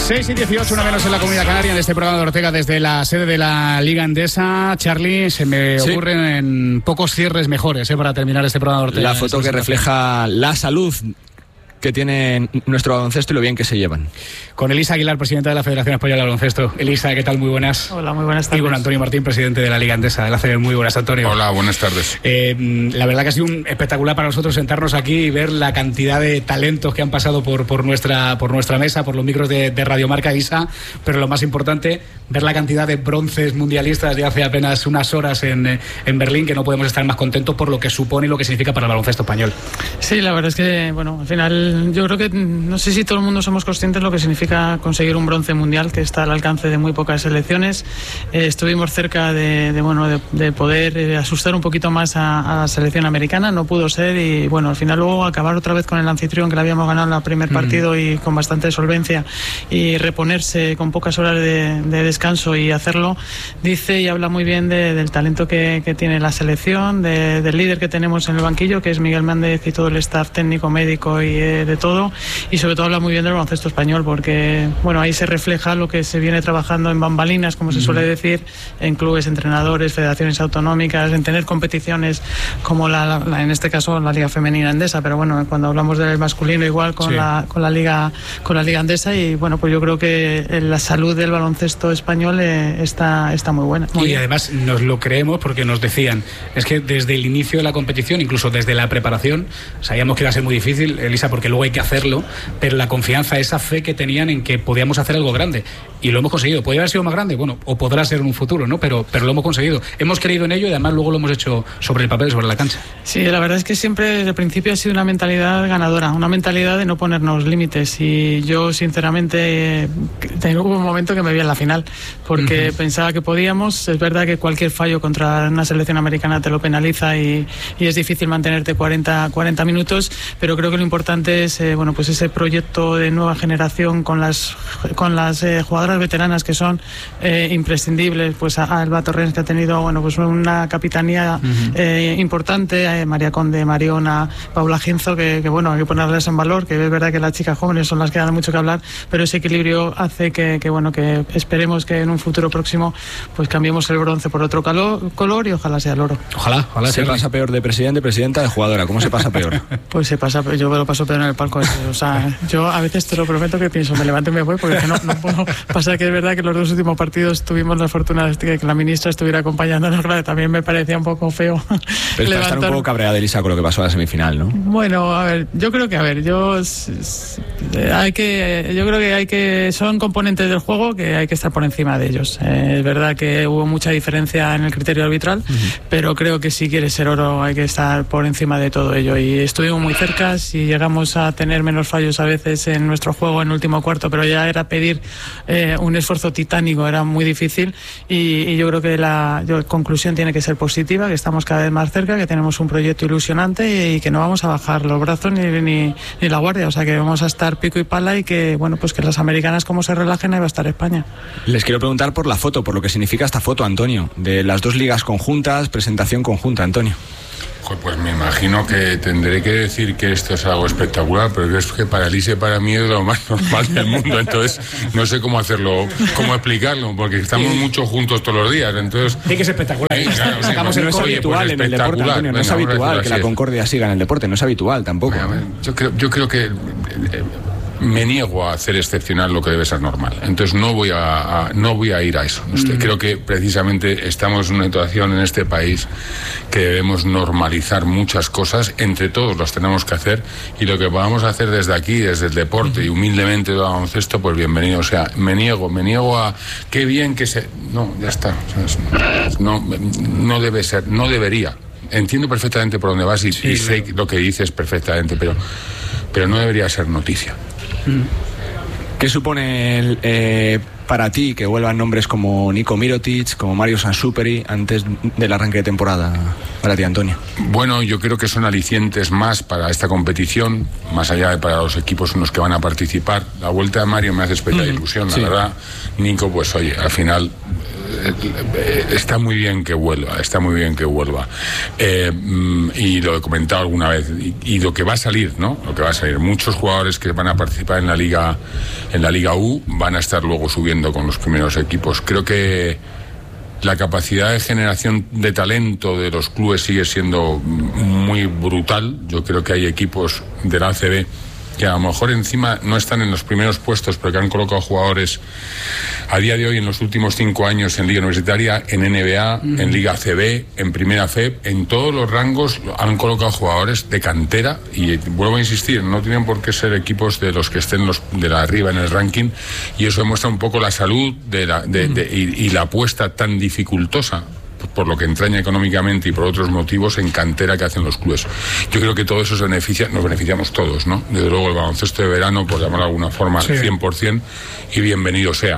6:18, una menos en la Comunidad Canaria, en este programa de Ortega desde la sede de la Liga Endesa. Charlie, se me ocurren en pocos cierres mejores para terminar este programa de Ortega. La foto que refleja la salud que tiene nuestro baloncesto y lo bien que se llevan. Con Elisa Aguilar, presidenta de la Federación Española de Baloncesto. Elisa, ¿qué tal? Muy buenas. Hola, muy buenas tardes. Y con Antonio Martín, presidente de la Liga Endesa de la CB. Muy buenas, Antonio. Hola, buenas tardes. La verdad que ha sido un espectacular para nosotros sentarnos aquí y ver la cantidad de talentos que han pasado por nuestra mesa, por los micros de Radio Marca, Isa, pero lo más importante, ver la cantidad de bronces mundialistas de hace apenas unas horas en Berlín, que no podemos estar más contentos por lo que supone y lo que significa para el baloncesto español. Sí, la verdad es que, bueno, al final yo creo que no sé si todo el mundo somos conscientes de lo que significa conseguir un bronce mundial, que está al alcance de muy pocas selecciones. Estuvimos cerca de poder asustar un poquito más a la selección americana, no pudo ser, y bueno, al final luego acabar otra vez con el anfitrión, que le habíamos ganado en el primer partido y con bastante solvencia, y reponerse con pocas horas de descanso y hacerlo, dice y habla muy bien del talento que tiene la selección, del líder que tenemos en el banquillo, que es Miguel Méndez, y todo el staff técnico, médico y de todo, y sobre todo habla muy bien del baloncesto español, porque bueno, ahí se refleja lo que se viene trabajando en bambalinas, como se suele decir, en clubes, entrenadores, federaciones autonómicas, en tener competiciones como en este caso la Liga Femenina Endesa, pero bueno, cuando hablamos del masculino igual con la Liga Endesa, y bueno, pues yo creo que la salud del baloncesto español está muy buena. Muy bien. Además nos lo creemos, porque nos decían, es que desde el inicio de la competición, incluso desde la preparación, sabíamos que iba a ser muy difícil, Elisa, porque luego hay que hacerlo, pero la confianza, esa fe que tenían en que podíamos hacer algo grande, y lo hemos conseguido. Podría haber sido más grande, bueno, o podrá ser en un futuro, ¿no? Pero lo hemos conseguido. Hemos creído en ello y además luego lo hemos hecho sobre el papel, sobre la cancha. Sí, la verdad es que siempre desde el principio ha sido una mentalidad ganadora, una mentalidad de no ponernos límites, y yo sinceramente hubo un momento que me vi en la final, porque pensaba que podíamos. Es verdad que cualquier fallo contra una selección americana te lo penaliza y es difícil mantenerte 40 minutos, pero creo que lo importante es pues ese proyecto de nueva generación con las jugadoras veteranas que son imprescindibles, pues a Alba Torrens, que ha tenido pues una capitanía importante, María Conde, Mariona, Paula Ginzo, que bueno, hay que ponerles en valor, que es verdad que las chicas jóvenes son las que dan mucho que hablar, pero ese equilibrio hace que esperemos que en un futuro próximo pues cambiemos el bronce por otro color, y ojalá sea el oro. Ojalá se pasa peor de presidente, presidenta, de jugadora. ¿Cómo se pasa peor? Pues yo me lo paso peor en el palco. O sea, yo a veces te lo prometo que pienso, me levanto y me voy, porque no puedo. Pasa que es verdad que los dos últimos partidos tuvimos la fortuna de que la ministra estuviera acompañándonos. Claro, también me parecía un poco feo. Pero está estar un poco cabreada, Elisa, con lo que pasó a la semifinal, ¿no? Bueno, a ver, yo creo que son componentes del juego que hay que estar por encima de ellos. Es verdad que hubo mucha diferencia en el criterio arbitral, pero creo que si quieres ser oro hay que estar por encima de todo ello, y estuvimos muy cerca. Si llegamos a tener menos fallos a veces en nuestro juego en el último cuarto, pero ya era pedir un esfuerzo titánico, era muy difícil, y yo creo que la conclusión tiene que ser positiva, que estamos cada vez más cerca, que tenemos un proyecto ilusionante y que no vamos a bajar los brazos ni la guardia, o sea que vamos a estar pico y pala, y que pues que las americanas, como se relajen, ahí va a estar España. Les quiero preguntar por la foto, por lo que significa esta foto, Antonio, de las dos ligas conjuntas, presentación conjunta, Antonio. Pues me imagino que tendré que decir que esto es algo espectacular, pero es que para Elisa y para mí es lo más normal del mundo, entonces no sé cómo explicarlo, porque estamos mucho juntos todos los días, entonces... Tiene que ser espectacular. No es habitual en el deporte, Antonio, no es habitual que la concordia siga en el deporte, no es habitual tampoco. Yo creo que... me niego a hacer excepcional lo que debe ser normal, entonces no voy a ir a eso. Creo que precisamente estamos en una situación en este país que debemos normalizar muchas cosas, entre todos las tenemos que hacer, y lo que podamos hacer desde aquí, desde el deporte y humildemente del baloncesto, pues bienvenido. O sea, me niego a qué bien que se... No, ya está, no debe ser, no debería. Entiendo perfectamente por dónde vas y sé lo que dices perfectamente, pero no debería ser noticia. ¿Qué supone para ti que vuelvan nombres como Nico Mirotic, como Mario Sansuperi antes del arranque de temporada para ti, Antonio? Bueno, yo creo que son alicientes más para esta competición, más allá de para los equipos en los que van a participar. La vuelta de Mario me hace especial ilusión, la verdad. Nico, pues oye, al final está muy bien que vuelva, y lo he comentado alguna vez, y lo que va a salir, ¿no? Lo que va a salir, muchos jugadores que van a participar en la Liga U van a estar luego subiendo con los primeros equipos. Creo que la capacidad de generación de talento de los clubes sigue siendo muy brutal. Yo creo que hay equipos de la ACB que a lo mejor encima no están en los primeros puestos, pero que han colocado jugadores a día de hoy, en los últimos 5 años, en Liga Universitaria, en NBA, en Liga ACB, en Primera FEB, en todos los rangos han colocado jugadores de cantera, y vuelvo a insistir, no tienen por qué ser equipos de los que estén de la arriba en el ranking, y eso demuestra un poco la salud y la apuesta tan dificultosa, por lo que entraña económicamente y por otros motivos, en cantera que hacen los clubes. Yo creo que todo eso nos beneficiamos todos, ¿no? Desde luego el baloncesto de verano, por llamarlo de alguna forma, sí, 100%, y bienvenido sea.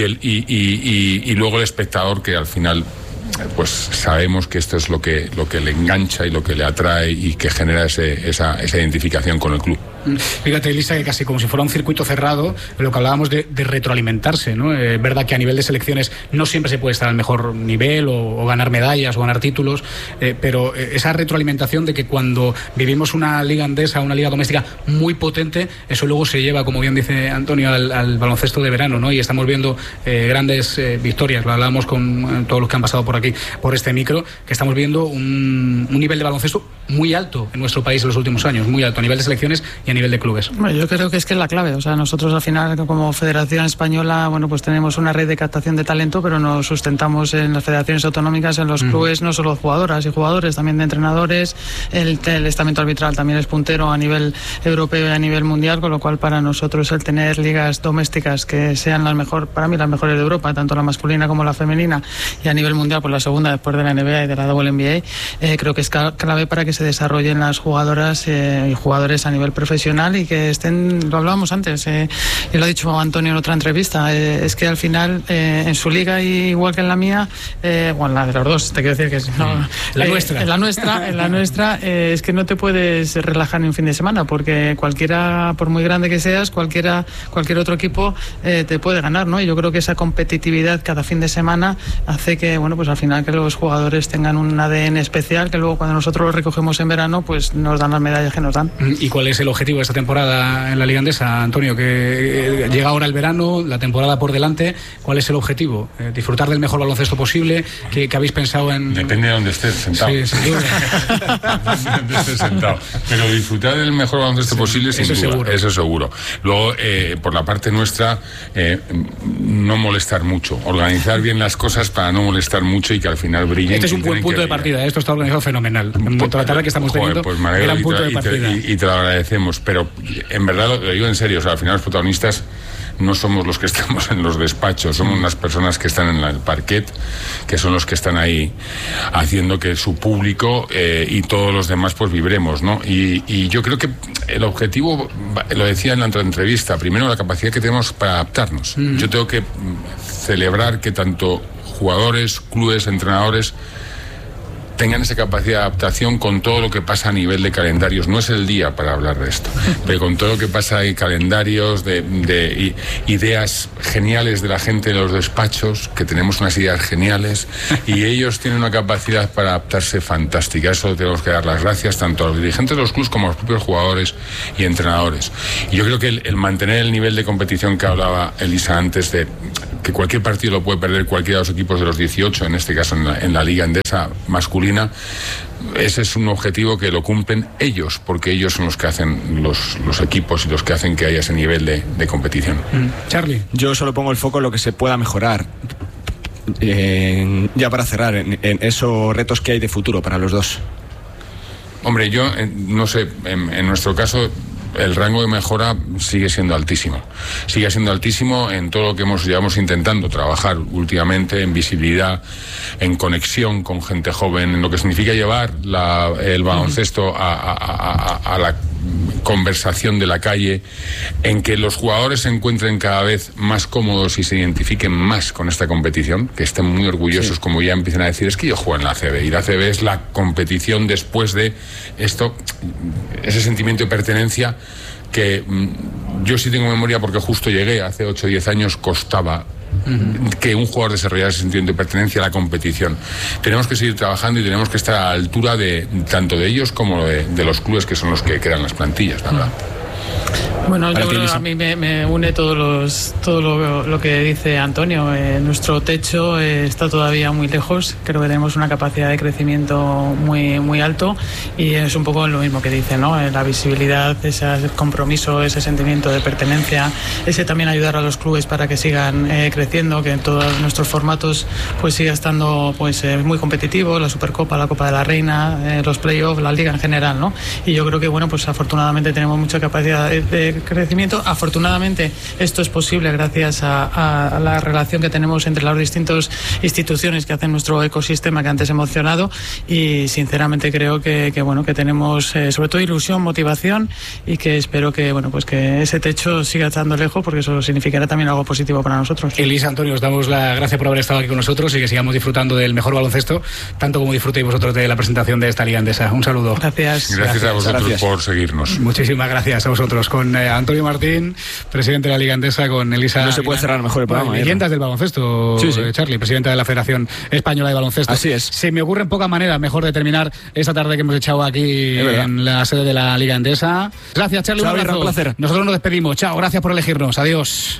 Y luego el espectador, que al final pues sabemos que esto es lo que le engancha y lo que le atrae y que genera esa identificación con el club. Fíjate, Elisa, que casi como si fuera un circuito cerrado, lo que hablábamos de retroalimentarse, ¿no? Verdad que a nivel de selecciones no siempre se puede estar al mejor nivel o ganar medallas o ganar títulos, pero esa retroalimentación de que cuando vivimos una liga andesa, una liga doméstica muy potente, eso luego se lleva, como bien dice Antonio, al baloncesto de verano, ¿no? Y estamos viendo grandes victorias. Lo hablábamos con todos los que han pasado por aquí, por este micro, que estamos viendo un nivel de baloncesto muy alto en nuestro país en los últimos años, muy alto a nivel de selecciones y a nivel de clubes. Bueno, yo creo que es la clave. O sea, nosotros al final, como Federación Española, bueno, pues tenemos una red de captación de talento, pero nos sustentamos en las federaciones autonómicas, en los clubes, no solo jugadoras y jugadores, también de entrenadores. El estamento arbitral también es puntero a nivel europeo y a nivel mundial, con lo cual para nosotros el tener ligas domésticas que sean para mí las mejores de Europa, tanto la masculina como la femenina, y a nivel mundial, pues la segunda después de la NBA y de la WNBA, creo que es clave para que se desarrollen las jugadoras y jugadores a nivel profesional, y que estén, lo hablábamos antes, y lo ha dicho Antonio en otra entrevista, es que al final en su liga, igual que en la mía, bueno, la de los dos, te quiero decir que no, en la nuestra es que no te puedes relajar ni un fin de semana, porque cualquiera, por muy grande que seas, cualquier otro equipo te puede ganar, ¿no? Y yo creo que esa competitividad cada fin de semana hace que, bueno, pues al final que los jugadores tengan un ADN especial, que luego cuando nosotros lo recogemos en verano, pues nos dan las medallas que nos dan. ¿Y cuál es el objetivo de esta temporada en la Liga Andesa, Antonio? Que llega ahora el verano, la temporada por delante. ¿Cuál es el objetivo? ¿Disfrutar del mejor baloncesto posible? ¿Qué habéis pensado en...? Depende de dónde estés sentado. Sí, sin duda. Depende de dónde estés sentado. Pero disfrutar del mejor baloncesto posible, sin duda. Seguro. Eso seguro. Luego, por la parte nuestra, no molestar mucho. Organizar bien las cosas para no molestar mucho y que al final brillen. Este es un buen punto de partida. Esto está organizado fenomenal. Toda la tarde que estamos teniendo, pues me alegro, gran punto de partida. Y te lo agradecemos. Pero en verdad lo digo en serio. O sea, al final los protagonistas no somos los que estamos en los despachos, somos unas personas que están en el parquet, que son los que están ahí haciendo que su público y todos los demás pues vibremos, ¿no? Y yo creo que el objetivo, lo decía en la otra entrevista, primero la capacidad que tenemos para adaptarnos. Yo tengo que celebrar que tanto jugadores, clubes, entrenadores tengan esa capacidad de adaptación con todo lo que pasa a nivel de calendarios. No es el día para hablar de esto, pero con todo lo que pasa en calendarios, de ideas geniales de la gente de los despachos, que tenemos unas ideas geniales, y ellos tienen una capacidad para adaptarse fantástica. Eso tenemos que dar las gracias tanto a los dirigentes de los clubes como a los propios jugadores y entrenadores. Y yo creo que el mantener el nivel de competición que hablaba Elisa antes, de que cualquier partido lo puede perder cualquiera de los equipos de los 18, en este caso en la Liga Andesa masculina, ese es un objetivo que lo cumplen ellos, porque ellos son los que hacen los equipos y los que hacen que haya ese nivel de competición. Charlie. Yo solo pongo el foco en lo que se pueda mejorar. Ya para cerrar, en esos retos que hay de futuro para los dos. Hombre, yo no sé, en nuestro caso el rango de mejora sigue siendo altísimo. Sigue siendo altísimo en todo lo que llevamos intentando trabajar últimamente, en visibilidad, en conexión con gente joven, en lo que significa llevar el baloncesto a la conversación de la calle, en que los jugadores se encuentren cada vez más cómodos y se identifiquen más con esta competición, que estén muy orgullosos, como ya empiezan a decir, es que yo juego en la ACB, y la ACB es la competición después de esto, ese sentimiento de pertenencia que yo sí tengo memoria, porque justo llegué hace 8 o 10 años, costaba que un jugador desarrollara ese sentimiento de pertenencia a la competición. Tenemos que seguir trabajando y tenemos que estar a la altura tanto de ellos como de los clubes, que son los que crean las plantillas, la verdad. Bueno, yo creo que a mí me une todo lo que dice Antonio. Nuestro techo está todavía muy lejos. Creo que tenemos una capacidad de crecimiento muy, muy alto, y es un poco lo mismo que dice, ¿no? La visibilidad, ese compromiso, ese sentimiento de pertenencia, ese también ayudar a los clubes para que sigan creciendo, que en todos nuestros formatos pues siga estando pues muy competitivo, la Supercopa, la Copa de la Reina, los playoffs, la Liga en general, ¿no? Y yo creo que bueno, pues afortunadamente tenemos mucha capacidad de crecimiento. Afortunadamente esto es posible gracias a la relación que tenemos entre las distintas instituciones que hacen nuestro ecosistema que antes he mencionado, y sinceramente creo que bueno, que tenemos sobre todo ilusión, motivación, y que espero que bueno, pues que ese techo siga estando lejos, porque eso significará también algo positivo para nosotros. Elisa, Antonio, os damos la gracia por haber estado aquí con nosotros y que sigamos disfrutando del mejor baloncesto, tanto como disfrutéis vosotros de la presentación de esta Liga Endesa. Un saludo. Gracias a vosotros por seguirnos. Muchísimas gracias a vosotros. Con Antonio Martín, presidente de la Liga Endesa, con Elisa. No se puede cerrar mejor el programa. Leyendas del baloncesto, sí. Charlie, presidenta de la Federación Española de Baloncesto. Así es. Se me ocurren pocas maneras mejor de terminar esta tarde que hemos echado aquí en la sede de la Liga Endesa. Gracias, Charlie. Chao, un placer. Nosotros nos despedimos. Chao, gracias por elegirnos. Adiós.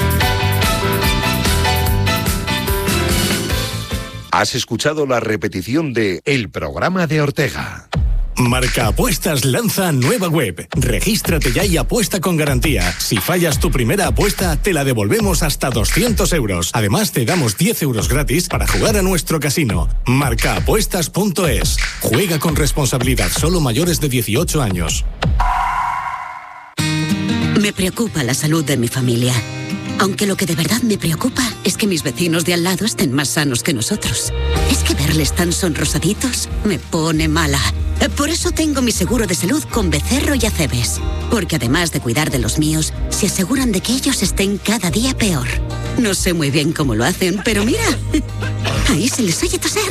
Has escuchado la repetición de El programa de Ortega. Marca Apuestas lanza nueva web. Regístrate ya y apuesta con garantía. Si fallas tu primera apuesta, te la devolvemos hasta 200 euros. Además, te damos 10 euros gratis para jugar a nuestro casino. Marcaapuestas.es. Juega con responsabilidad. Solo mayores de 18 años. Me preocupa la salud de mi familia. Aunque lo que de verdad me preocupa es que mis vecinos de al lado estén más sanos que nosotros. Es que verles tan sonrosaditos me pone mala. Por eso tengo mi seguro de salud con Becerro y Acebes. Porque además de cuidar de los míos, se aseguran de que ellos estén cada día peor. No sé muy bien cómo lo hacen, pero mira, ahí se les oye toser.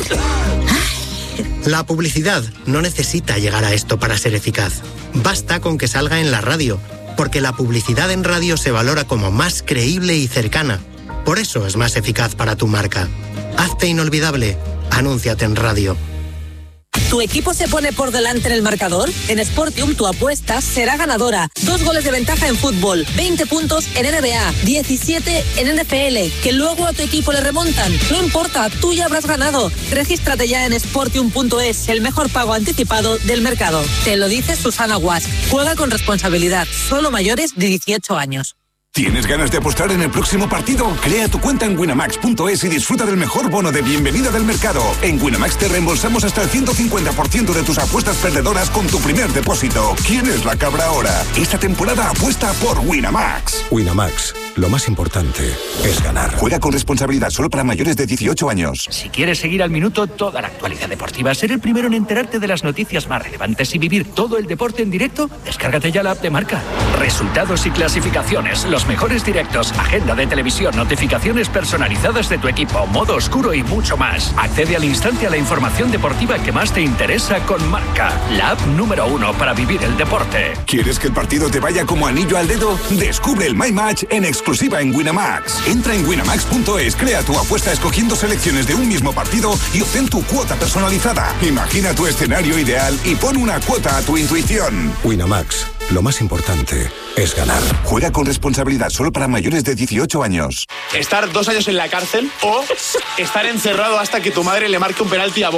Ay. La publicidad no necesita llegar a esto para ser eficaz. Basta con que salga en la radio, porque la publicidad en radio se valora como más creíble y cercana. Por eso es más eficaz para tu marca. Hazte inolvidable. Anúnciate en radio. ¿Tu equipo se pone por delante en el marcador? En Sportium tu apuesta será ganadora. 2 goles de ventaja en fútbol, 20 puntos en NBA, 17 en NFL, que luego a tu equipo le remontan. No importa, tú ya habrás ganado. Regístrate ya en Sportium.es, el mejor pago anticipado del mercado. Te lo dice Susana Guas. Juega con responsabilidad, solo mayores de 18 años. ¿Tienes ganas de apostar en el próximo partido? Crea tu cuenta en Winamax.es y disfruta del mejor bono de bienvenida del mercado. En Winamax te reembolsamos hasta el 150% de tus apuestas perdedoras con tu primer depósito. ¿Quién es la cabra ahora? Esta temporada apuesta por Winamax. Winamax, lo más importante es ganar. Juega con responsabilidad, solo para mayores de 18 años. Si quieres seguir al minuto toda la actualidad deportiva, ser el primero en enterarte de las noticias más relevantes y vivir todo el deporte en directo, descárgate ya la app de Marca. Resultados y clasificaciones, los mejores directos, agenda de televisión, notificaciones personalizadas de tu equipo, modo oscuro y mucho más. Accede al instante a la información deportiva que más te interesa con Marca, la app número 1 para vivir el deporte. ¿Quieres que el partido te vaya como anillo al dedo? Descubre el My Match en exclusiva en Winamax. Entra en Winamax.es, crea tu apuesta escogiendo selecciones de un mismo partido y obtén tu cuota personalizada. Imagina tu escenario ideal y pon una cuota a tu intuición. Winamax, lo más importante es ganar. Juega con responsabilidad, solo para mayores de 18 años. Estar 2 años en la cárcel o estar encerrado hasta que tu madre le marque un penalti a